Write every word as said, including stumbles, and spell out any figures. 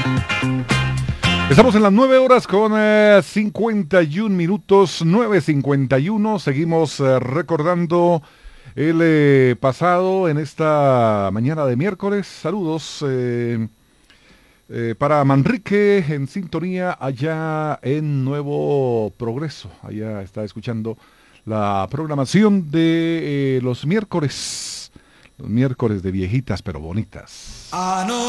Estamos en las nueve horas con eh, cincuenta y un minutos, nueve cincuenta y uno. Seguimos eh, recordando el eh, pasado en esta mañana de miércoles. Saludos eh, eh, para Manrique en sintonía allá en Nuevo Progreso. Allá está escuchando la programación de eh, los miércoles. Los miércoles de viejitas pero bonitas. Ah, no.